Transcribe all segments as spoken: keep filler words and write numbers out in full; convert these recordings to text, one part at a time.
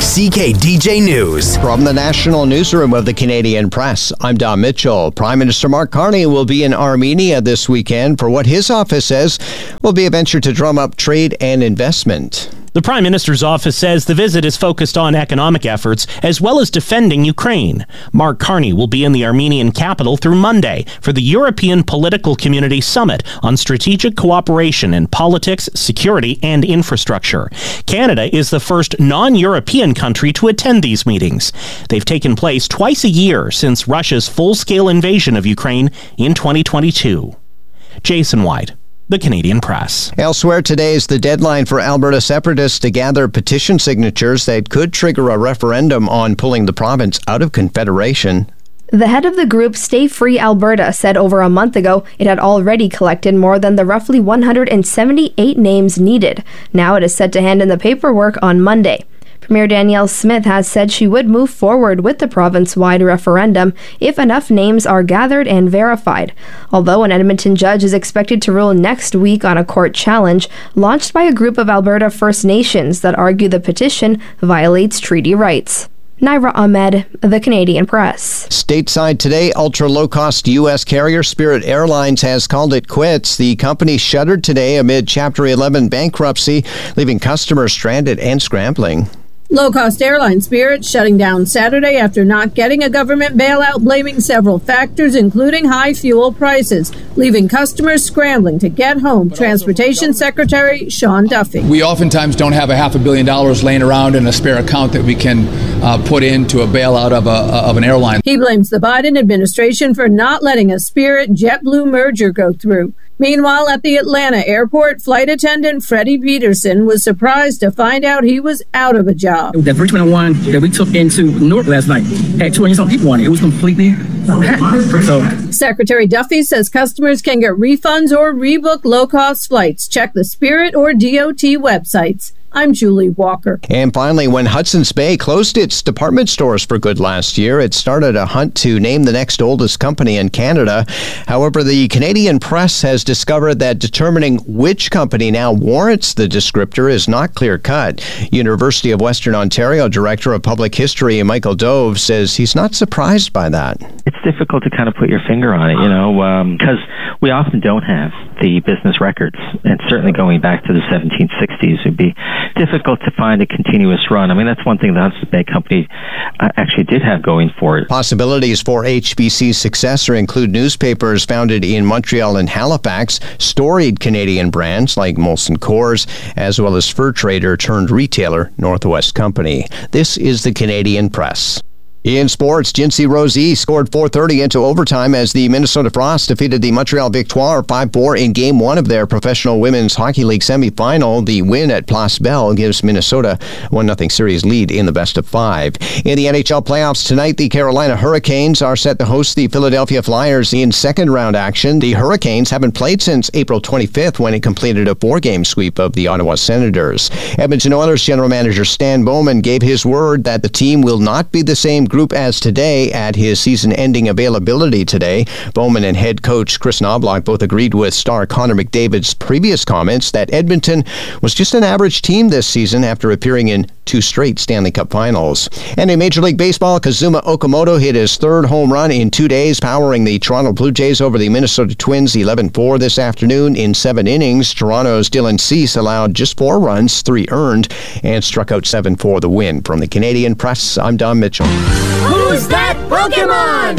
C K D J News. From the National Newsroom of the Canadian Press, I'm Don Mitchell. Prime Minister Mark Carney will be in Armenia this weekend for what his office says will be a venture to drum up trade and investment. The Prime Minister's office says the visit is focused on economic efforts as well as defending Ukraine. Mark Carney will be in the Armenian capital through Monday for the European Political Community Summit on strategic cooperation in politics, security, and infrastructure. Canada is the first non-European country to attend these meetings. They've taken place twice a year since Russia's full-scale invasion of Ukraine in twenty twenty-two. Jason White, The Canadian Press. Elsewhere, today is the deadline for Alberta separatists to gather petition signatures that could trigger a referendum on pulling the province out of Confederation. The head of the group Stay Free Alberta said over a month ago it had already collected more than the roughly one hundred seventy-eight names needed. Now it is set to hand in the paperwork on Monday. Premier Danielle Smith has said she would move forward with the province-wide referendum if enough names are gathered and verified. Although an Edmonton judge is expected to rule next week on a court challenge launched by a group of Alberta First Nations that argue the petition violates treaty rights. Naira Ahmed, The Canadian Press. Stateside today, ultra-low-cost U S carrier Spirit Airlines has called it quits. The company shuttered today amid Chapter eleven bankruptcy, leaving customers stranded and scrambling. Low-cost airline Spirit shutting down Saturday after not getting a government bailout, blaming several factors, including high fuel prices, leaving customers scrambling to get home. Transportation Secretary Sean Duffy. We oftentimes don't have a half a billion dollars laying around in a spare account that we can uh, put into a bailout of, a, of an airline. He blames the Biden administration for not letting a Spirit-JetBlue merger go through. Meanwhile, at the Atlanta airport, flight attendant Freddie Peterson was surprised to find out he was out of a job. That three twenty-one that we took into Newark last night had two hundred some people on it. It was completely packed. So, Secretary Duffy says customers can get refunds or rebook low-cost flights. Check the Spirit or D O T websites. I'm Julie Walker. And finally, when Hudson's Bay closed its department stores for good last year, it started a hunt to name the next oldest company in Canada. However, the Canadian Press has discovered that determining which company now warrants the descriptor is not clear-cut. University of Western Ontario Director of Public History Michael Dove says he's not surprised by that. It's difficult to kind of put your finger on it, you know, because um, we often don't have the business records, and certainly going back to the seventeen sixties would be difficult to find a continuous run. I mean, that's one thing the Hudson's Bay Company uh, actually did have going for it. Possibilities for H B C's successor include newspapers founded in Montreal and Halifax, storied Canadian brands like Molson Coors, as well as fur trader turned retailer Northwest Company. This is the Canadian Press. In sports, Jincy Rosie scored four thirty into overtime as the Minnesota Frost defeated the Montreal Victoire five four in Game one of their Professional Women's Hockey League semifinal. The win at Place Belle gives Minnesota a one nothing series lead in the best of five. In the N H L playoffs tonight, the Carolina Hurricanes are set to host the Philadelphia Flyers in second-round action. The Hurricanes haven't played since April twenty-fifth when it completed a four-game sweep of the Ottawa Senators. Edmonton Oilers General Manager Stan Bowman gave his word that the team will not be the same group as today at his season-ending availability today. Bowman and head coach Chris Knobloch both agreed with star Connor McDavid's previous comments that Edmonton was just an average team this season after appearing in two straight Stanley Cup finals. And in Major League Baseball, Kazuma Okamoto hit his third home run in two days, powering the Toronto Blue Jays over the Minnesota Twins eleven four this afternoon in seven innings. Toronto's Dylan Cease allowed just four runs, three earned, and struck out seven for the win. From the Canadian Press, I'm Don Mitchell. Who's that Pokemon?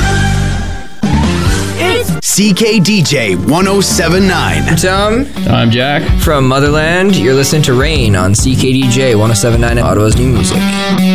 It's C K D J one oh seven point nine. I'm Tom. I'm Jack. From Motherland, you're listening to Rain on C K D J one oh seven point nine, Ottawa's new music.